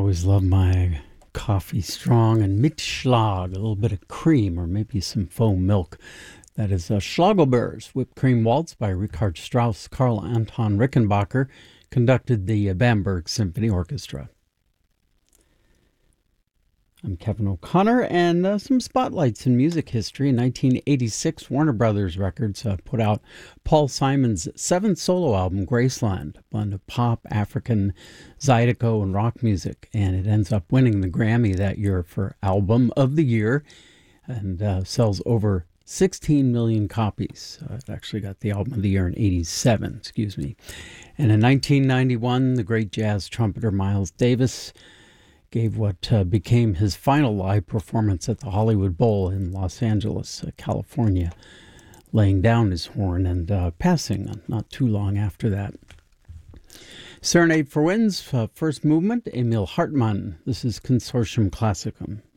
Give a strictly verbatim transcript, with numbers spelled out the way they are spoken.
Always love my coffee strong and mit Schlag, a little bit of cream or maybe some foam milk. That is uh, Schlagelbeer's Whipped Cream Waltz by Richard Strauss. Karl Anton Rickenbacker conducted the uh, Bamberg Symphony Orchestra. I'm Kevin O'Connor, and uh, some spotlights in music history. In nineteen eighty-six, Warner Brothers Records uh, put out Paul Simon's seventh solo album, Graceland, a blend of pop, African, Zydeco, and rock music. And it ends up winning the Grammy that year for Album of the Year, and uh, sells over sixteen million copies. Uh, it actually got the Album of the Year in eighty-seven, excuse me. And in nineteen ninety-one, the great jazz trumpeter Miles Davis gave what uh, became his final live performance at the Hollywood Bowl in Los Angeles, uh, California, laying down his horn and uh, passing not too long after that. Serenade for Winds, uh, first movement, Emil Hartmann. This is Consortium Classicum.